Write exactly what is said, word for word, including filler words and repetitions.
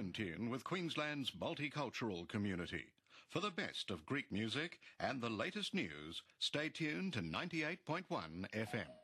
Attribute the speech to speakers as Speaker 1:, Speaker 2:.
Speaker 1: in tune with Queensland's multicultural community. For the best of Greek music and the latest news, stay tuned to ninety-eight point one F M.